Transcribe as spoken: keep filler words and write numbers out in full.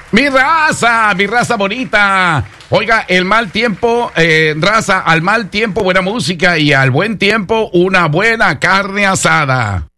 Mi raza, mi raza bonita. Oiga, el mal tiempo, eh, raza, al mal tiempo buena música y al buen tiempo una buena carne asada.